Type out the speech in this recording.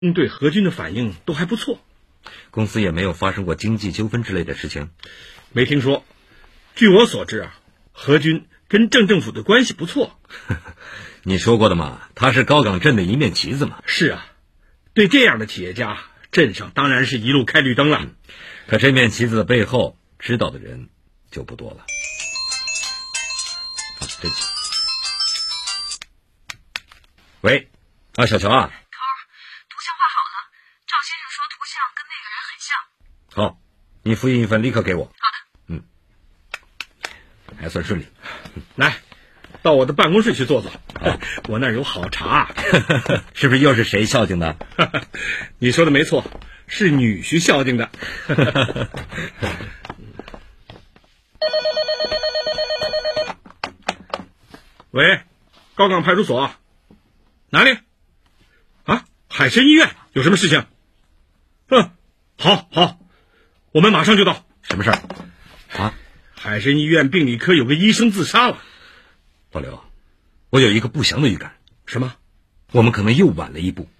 对何军的反应都还不错。 公司也没有发生过经济纠纷之类的事情？ 没听说。据我所知啊，何军跟镇政府的关系不错。 你说过的嘛，他是高岗镇的一面旗子嘛。 是啊，对这样的企业家，镇上当然是一路开绿灯了。 可这面旗子的背后，知道的人就不多了。对不起。喂，小乔啊。 头儿，图像画好了，赵先生说图像跟那个人很像。 好，你复印一份立刻给我。 好的。 还算顺利。 来，到我的办公室去坐坐。我那儿有好茶。 是不是又是谁孝敬的？ 你说的没错，是女婿孝敬的。喂，高岗派出所。哪里？啊，海参医院有什么事情？好，我们马上就到。 什么事儿？ 海参医院病理科有个医生自杀了。 老刘，我有一个不祥的预感。 什么？ 我们可能又晚了一步。